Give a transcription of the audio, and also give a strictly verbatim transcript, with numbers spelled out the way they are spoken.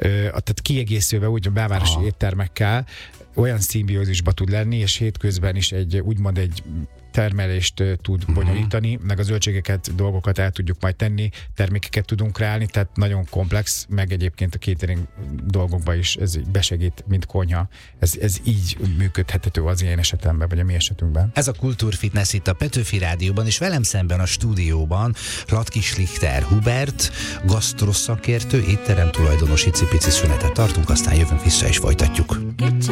tehát kiegészülve úgy a belvárosi Aha. éttermekkel olyan szimbiózisba tud lenni, és hétközben is egy úgymond egy termelést tud bonyolítani, uh-huh. meg a zöldségeket, dolgokat el tudjuk majd tenni, termékeket tudunk kreálni, tehát nagyon komplex, meg egyébként a catering dolgokban is ez besegít, mint konyha. Ez, ez így működhető az ilyen esetemben, vagy a mi esetünkben. Ez a Kultúrfitness itt a Petőfi Rádióban, és velem szemben a stúdióban Latkiss Lichter Hubert, gasztroszakértő, étterem tulajdonos, icipici szünetet tartunk, aztán jövünk vissza és folytatjuk.